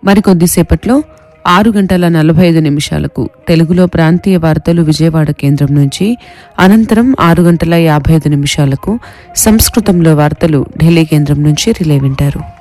మరికొద్దిసేపట్లో 6:45 తెలుగులో ప్రాంతీయ వార్తలు విజయవాడ కేంద్రం నుంచి, అనంతరం 6:55 సంస్కృతంలో వార్తలు ఢిల్లీ కేంద్రం నుంచి రిలే వింటారు.